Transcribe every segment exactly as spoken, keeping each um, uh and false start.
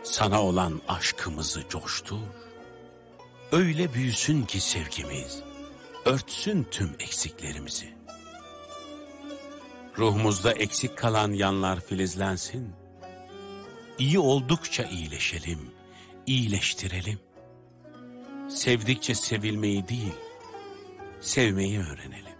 Sana olan aşkımızı coştur. Öyle büyüsün ki sevgimiz, örtsün tüm eksiklerimizi. Ruhumuzda eksik kalan yanlar filizlensin. İyi oldukça iyileşelim, iyileştirelim. Sevdikçe sevilmeyi değil, sevmeyi öğrenelim.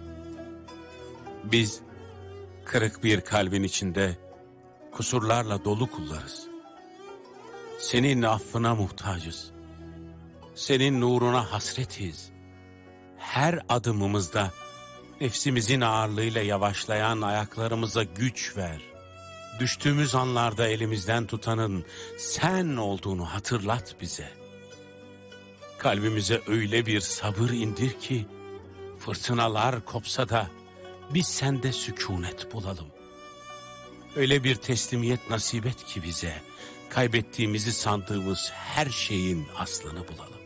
Biz kırık bir kalbin içinde kusurlarla dolu kullarız. Senin affına muhtacız. Senin nuruna hasretiz. Her adımımızda nefsimizin ağırlığıyla yavaşlayan ayaklarımıza güç ver. Düştüğümüz anlarda elimizden tutanın sen olduğunu hatırlat bize. Kalbimize öyle bir sabır indir ki fırtınalar kopsa da biz sende sükunet bulalım. Öyle bir teslimiyet nasip et ki bize kaybettiğimizi sandığımız her şeyin aslını bulalım.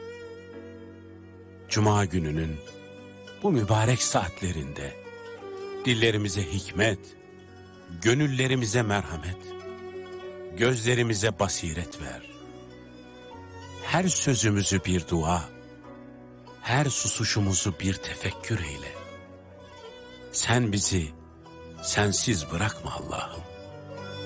Cuma gününün bu mübarek saatlerinde dillerimize hikmet, gönüllerimize merhamet, gözlerimize basiret ver. Her sözümüzü bir dua, her susuşumuzu bir tefekkür eyle. Sen bizi sensiz bırakma Allah'ım.